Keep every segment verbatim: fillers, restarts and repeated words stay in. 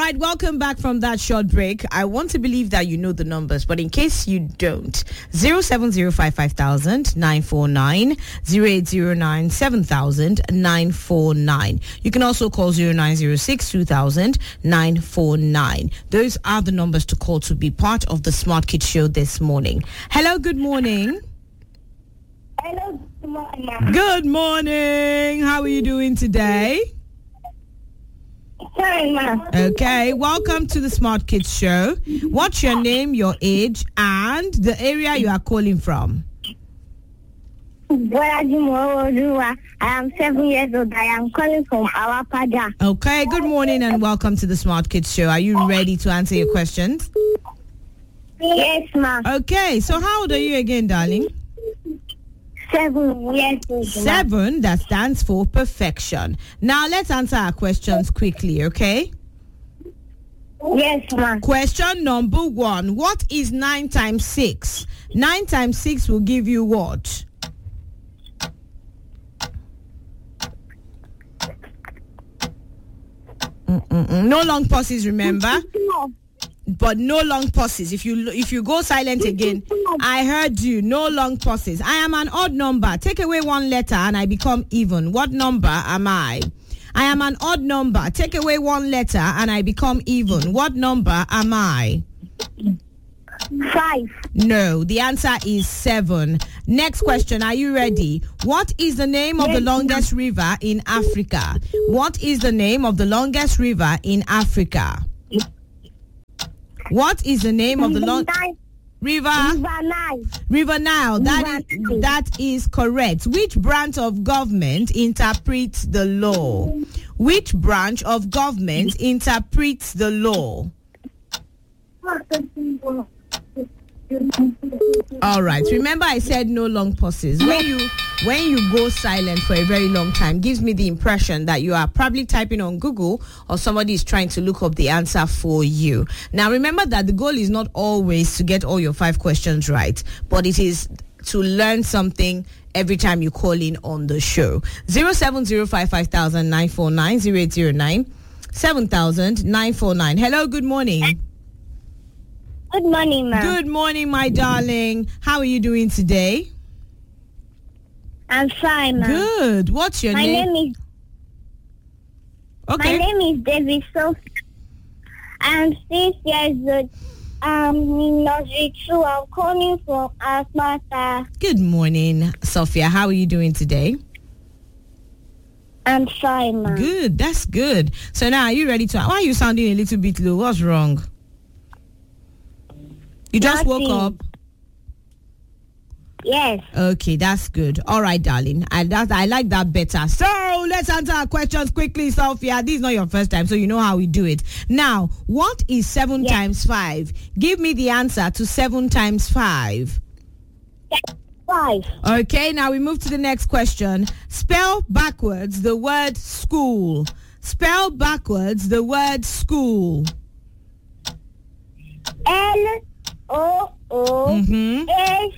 right, welcome back from that short break. I want to believe that you know the numbers, but in case you don't, zero seven zero five five thousand nine four nine, zero eight zero nine seven thousand nine four nine. You can also call zero nine zero six two thousand nine four nine. Those are the numbers to call to be part of the Smart Kids Show this morning. Hello, good morning. Hello, good morning. Good morning. How are you doing today? Sorry, ma. Okay, welcome to the Smart Kids Show. What's your name, your age, and the area you are calling from? I am seven years old. I am calling from Awapada. Okay, good morning and welcome to the Smart Kids Show. Are you ready to answer your questions? Yes, ma. Okay, so how old are you again, darling? Seven years old. Seven, that stands for perfection. Now, let's answer our questions quickly, okay? Yes, ma. Question number one. What is nine times six? Nine times six will give you what? Mm-mm-mm. No long pauses, remember? But no long pauses. If you if you go silent again, I heard you. No long pauses. I am an odd number. Take away one letter and I become even. What number am I? I am an odd number. Take away one letter and I become even. What number am I? Five. No, the answer is seven. Next question. Are you ready? What is the name of the longest river in Africa? What is the name of the longest river in Africa? What is the name of the long river? River Nile. River Nile. That River is, Nile. that is correct. Which branch of government interprets the law? Which branch of government interprets the law? All right. Remember, I said no long pauses. When you when you go silent for a very long time, gives me the impression that you are probably typing on Google or somebody is trying to look up the answer for you. Now, remember that the goal is not always to get all your five questions right, but it is to learn something every time you call in on the show. Zero seven zero five five thousand nine four nine zero eight zero nine seven thousand nine four nine. Hello. Good morning. Good morning, ma. Good morning, my darling. How are you doing today? I'm fine, ma. Good. What's your My name? name is Okay. My name is David Sophie. I'm six years old. I'm in nursery two. I'm calling from Asmata. Good morning, Sophia. How are you doing today? I'm fine, ma. Good. That's good. So now, are you ready to... Why are you sounding a little bit low? What's wrong? You just woke Nothing. up? Yes. Okay, that's good. All right, darling. I that I like that better. So let's answer our questions quickly, Sophia. This is not your first time, so you know how we do it. Now, what is seven Yes. times five? Give me the answer to seven times five. Five. Okay, now we move to the next question. Spell backwards the word school. Spell backwards the word school. L O O Mm-hmm. H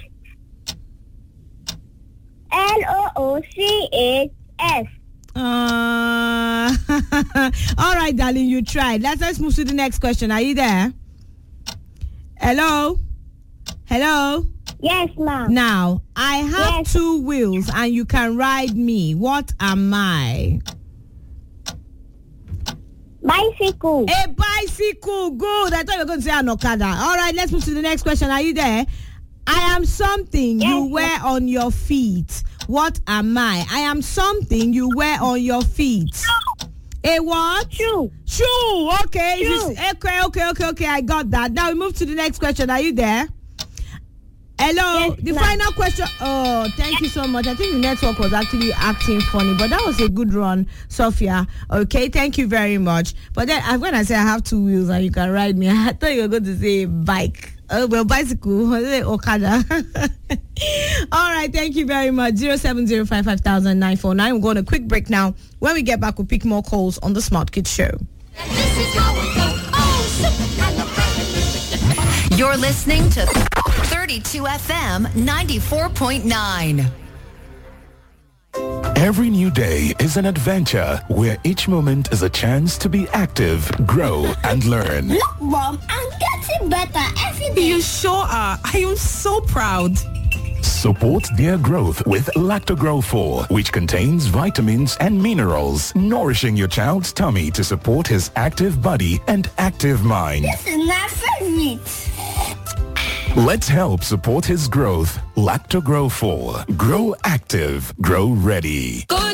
L O O C H S. Uh, all right, darling, you tried. Let's, let's move to the next question. Are you there? Hello? Hello? Yes, ma'am. Now, I have Yes. two wheels and you can ride me. What am I? Bicycle. A bicycle. Good. I thought you were going to say an Okada. All right, let's move to the next question. Are you there? I am something Yes, you wear on your feet. What am I? I am something you wear on your feet. A what? Shoe. Shoe. Okay. Shoe. This- Okay, okay, okay, okay. I got that. Now we move to the next question. Are you there? Hello. Yes, the ma'am. final question. Oh, thank you so much. I think the network was actually acting funny, but that was a good run, Sophia. Okay, thank you very much. But then uh, when I say I have two wheels and you can ride me, I thought you were going to say bike. Oh, well, bicycle, Okada. All right, thank you very much. Zero seven zero five five thousand nine four nine. We're going on a quick break now. When we get back, we'll pick more calls on the Smart Kids Show. This is how it goes. Oh, super. You're listening to thirty-two F M ninety-four point nine. Every new day is an adventure where each moment is a chance to be active, grow, and learn. Look, Mom, I'm getting better every day. You sure are. I am so proud. Support their growth with Lactogrow four, which contains vitamins and minerals, nourishing your child's tummy to support his active body and active mind. This is my favorite. Let's help support his growth. Lactogrow four. Grow active. Grow ready.